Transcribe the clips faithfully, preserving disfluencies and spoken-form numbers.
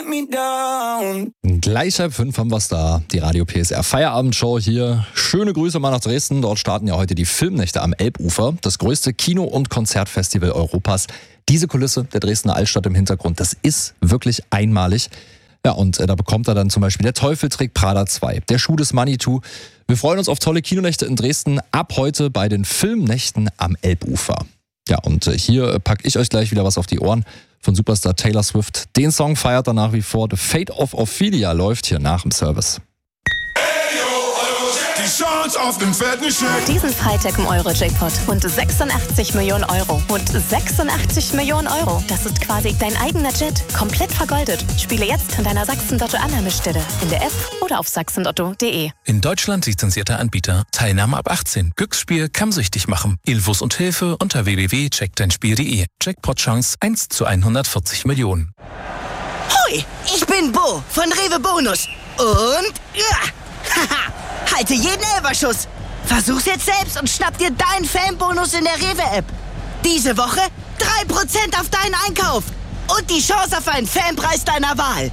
let me down. Gleich halb fünf haben wir's da. Die Radio P S R Feierabendshow hier. Schöne Grüße mal nach Dresden. Dort starten ja heute die Filmnächte am Elbufer. Das größte Kino- und Konzertfestival Europas. Diese Kulisse der Dresdner Altstadt im Hintergrund, das ist wirklich einmalig. Ja, und äh, da bekommt er dann zum Beispiel Der Teufel trägt Prada zwei, Der Schuh des Manitou. Wir freuen uns auf tolle Kinonächte in Dresden ab heute bei den Filmnächten am Elbufer. Ja, und äh, hier äh, packe ich euch gleich wieder was auf die Ohren von Superstar Taylor Swift. Den Song feiert er nach wie vor. The Fate of Ophelia läuft hier nach dem Service. Die Chance auf den fetten Scheck. Diesen Freitag im Euro-Jackpot. Und sechsundachtzig Millionen Euro. Und sechsundachtzig Millionen Euro. Das ist quasi dein eigener Jet. Komplett vergoldet. Spiele jetzt an deiner Sachsen-Lotto-Annahmestelle. In der App oder auf sachsenlotto punkt de. In Deutschland lizenzierter Anbieter. Teilnahme ab achtzehn. Glücksspiel kann süchtig machen. Infos und Hilfe unter w w w punkt check dein spiel punkt de. Jackpot-Chance eins zu hundertvierzig Millionen. Hoi, ich bin Bo von Rewe Bonus. Und... Ja, haha, halte jeden Elferschuss. Versuch's jetzt selbst und schnapp dir deinen Fanbonus in der Rewe-App. Diese Woche drei Prozent auf deinen Einkauf. Und die Chance auf einen Fanpreis deiner Wahl.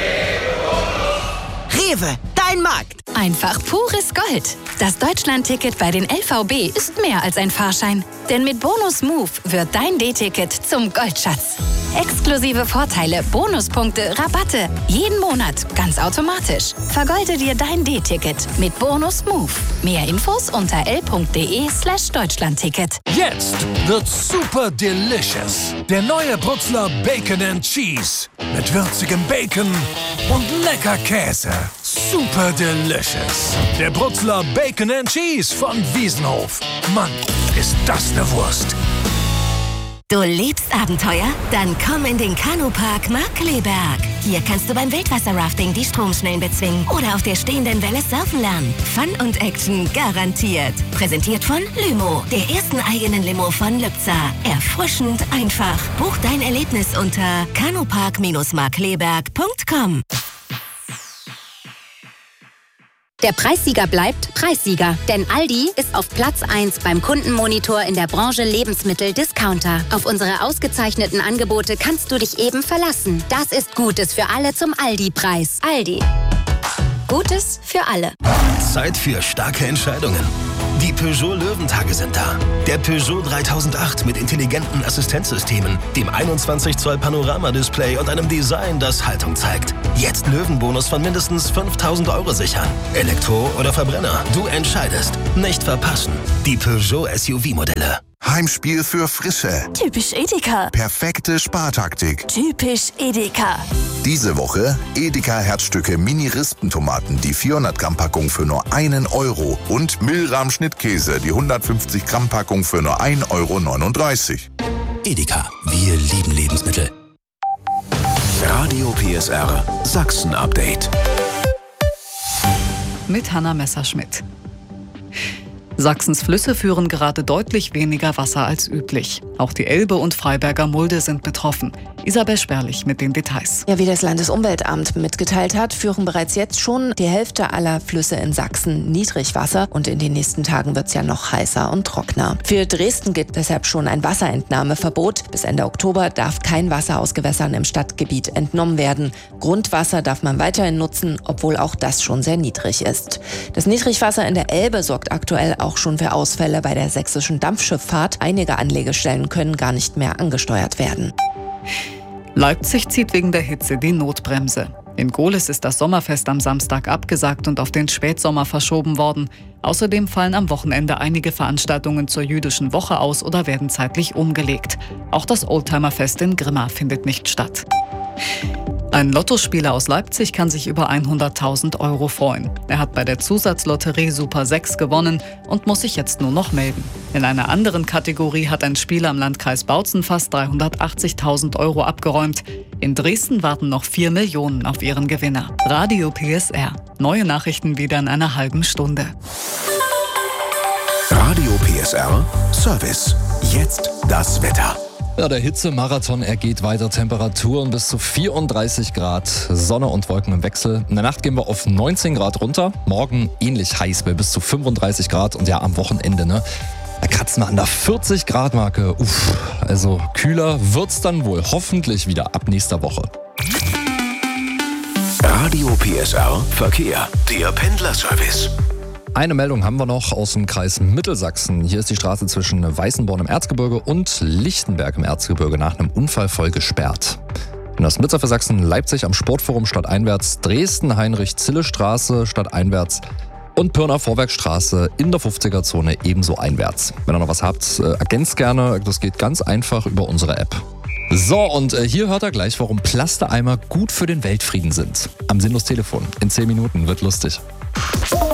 Rewe, dein Markt. Einfach pures Gold. Das Deutschland-Ticket bei den L V B ist mehr als ein Fahrschein. Denn mit Bonus Move wird dein D-Ticket zum Goldschatz. Exklusive Vorteile, Bonuspunkte, Rabatte. Jeden Monat, ganz automatisch. Vergolde dir dein D-Ticket mit Bonus Move. Mehr Infos unter l punkt de slash Deutschlandticket. Jetzt wird's super delicious. Der neue Brutzler Bacon and Cheese. Mit würzigem Bacon und lecker Käse. Super delicious. Der Brutzler Bacon and Cheese von Wiesenhof. Mann, ist das eine Wurst. Du liebst Abenteuer? Dann komm in den Kanupark Markkleeberg. Hier kannst du beim Wildwasserrafting die Stromschnellen bezwingen oder auf der stehenden Welle surfen lernen. Fun und Action garantiert. Präsentiert von Lymo, der ersten eigenen Limo von Lübzer. Erfrischend einfach. Buch dein Erlebnis unter kanupark markkleeberg punkt com. Der Preissieger bleibt Preissieger, denn Aldi ist auf Platz eins beim Kundenmonitor in der Branche Lebensmittel-Discounter. Auf unsere ausgezeichneten Angebote kannst du dich eben verlassen. Das ist Gutes für alle zum Aldi-Preis. Aldi. Gutes für alle. Zeit für starke Entscheidungen. Die Peugeot Löwentage sind da. Der Peugeot dreitausendacht mit intelligenten Assistenzsystemen, dem einundzwanzig Zoll Panoramadisplay und einem Design, das Haltung zeigt. Jetzt Löwenbonus von mindestens fünftausend Euro sichern. Elektro oder Verbrenner, du entscheidest. Nicht verpassen. Die Peugeot S U V-Modelle. Heimspiel für Frische. Typisch Edeka. Perfekte Spartaktik. Typisch Edeka. Diese Woche Edeka Herzstücke Mini-Rispentomaten, die vierhundert Gramm Packung für nur einen Euro. Und Milram Schnittkäse, die hundertfünfzig Gramm Packung für nur ein Euro neununddreißig. Edeka, wir lieben Lebensmittel. Radio P S R Sachsen-Update. Mit Hanna Messerschmidt. Sachsens Flüsse führen gerade deutlich weniger Wasser als üblich. Auch die Elbe und Freiberger Mulde sind betroffen. Isabel Sperlich mit den Details. Ja, wie das Landesumweltamt mitgeteilt hat, führen bereits jetzt schon die Hälfte aller Flüsse in Sachsen Niedrigwasser. Und in den nächsten Tagen wird es ja noch heißer und trockener. Für Dresden gilt deshalb schon ein Wasserentnahmeverbot. Bis Ende Oktober darf kein Wasser aus Gewässern im Stadtgebiet entnommen werden. Grundwasser darf man weiterhin nutzen, obwohl auch das schon sehr niedrig ist. Das Niedrigwasser in der Elbe sorgt aktuell auch schon für Ausfälle bei der sächsischen Dampfschifffahrt. Einige Anlegestellen können gar nicht mehr angesteuert werden. Leipzig zieht wegen der Hitze die Notbremse. In Gohlis ist das Sommerfest am Samstag abgesagt und auf den Spätsommer verschoben worden. Außerdem fallen am Wochenende einige Veranstaltungen zur jüdischen Woche aus oder werden zeitlich umgelegt. Auch das Oldtimerfest in Grimma findet nicht statt. Ein Lottospieler aus Leipzig kann sich über hunderttausend Euro freuen. Er hat bei der Zusatzlotterie Super sechs gewonnen und muss sich jetzt nur noch melden. In einer anderen Kategorie hat ein Spieler im Landkreis Bautzen fast dreihundertachtzigtausend Euro abgeräumt. In Dresden warten noch vier Millionen auf ihren Gewinner. Radio P S R. Neue Nachrichten wieder in einer halben Stunde. Radio P S R Service. Jetzt das Wetter. Ja, der Hitzemarathon, er geht weiter. Temperaturen bis zu vierunddreißig Grad, Sonne und Wolken im Wechsel. In der Nacht gehen wir auf neunzehn Grad runter. Morgen ähnlich heiß bei bis zu fünfunddreißig Grad. Und ja, am Wochenende, ne? Da kratzen wir an der vierzig Grad Marke. Uff, also kühler wird's dann wohl hoffentlich wieder ab nächster Woche. Radio P S R Verkehr, der Pendlerservice. Eine Meldung haben wir noch aus dem Kreis Mittelsachsen. Hier ist die Straße zwischen Weißenborn im Erzgebirge und Lichtenberg im Erzgebirge nach einem Unfall voll gesperrt. In das Mitzer für Sachsen, Leipzig am Sportforum stadteinwärts, Dresden Heinrich-Zille-Straße stadteinwärts und Pirna Vorwerkstraße in der fünfziger-Zone ebenso einwärts. Wenn ihr noch was habt, ergänzt gerne. Das geht ganz einfach über unsere App. So, und hier hört ihr gleich, warum Plastereimer gut für den Weltfrieden sind. Am Sinnlos Telefon. In zehn Minuten wird lustig.